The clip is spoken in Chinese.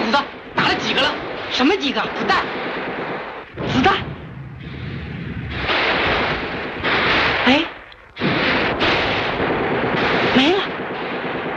虎子打了几个了？什么几个？子弹？子弹？哎。